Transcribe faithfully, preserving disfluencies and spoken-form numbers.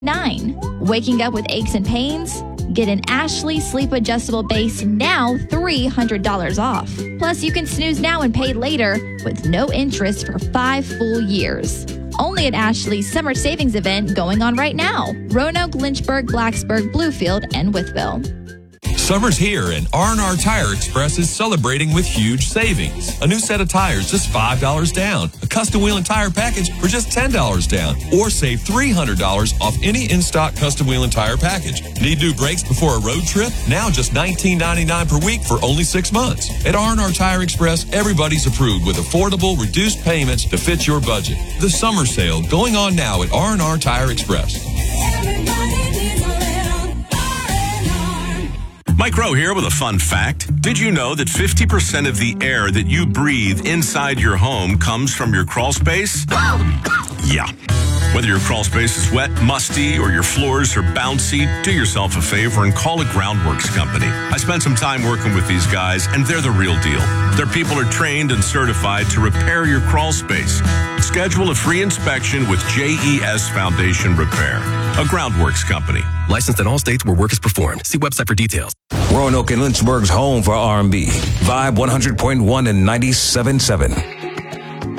Nine, waking up with aches and pains? Get an Ashley Sleep Adjustable Base now three hundred dollars off. Plus, you can snooze now and pay later with no interest for five full years. Only at Ashley's summer savings event going on right now. Roanoke, Lynchburg, Blacksburg, Bluefield, and Wytheville. Summer's here, and R and R Tire Express is celebrating with huge savings. A new set of tires, just five dollars down. A custom wheel and tire package for just ten dollars down. Or save three hundred dollars off any in-stock custom wheel and tire package. Need new brakes before a road trip? Now just nineteen ninety-nine per week for only six months. At R and R Tire Express, everybody's approved with affordable, reduced payments to fit your budget. The summer sale going on now at R and R Tire Express. Mike Rowe here with a fun fact. Did you know that fifty percent of the air that you breathe inside your home comes from your crawl space? Yeah. Whether your crawl space is wet, musty, or your floors are bouncy, do yourself a favor and call a Groundworks company. I spent some time working with these guys, and they're the real deal. Their people are trained and certified to repair your crawl space. Schedule a free inspection with J E S Foundation Repair, a Groundworks company. Licensed in all states where work is performed. See website for details. Roanoke and Lynchburg's home for R and B. Vibe one hundred point one and ninety-seven point seven.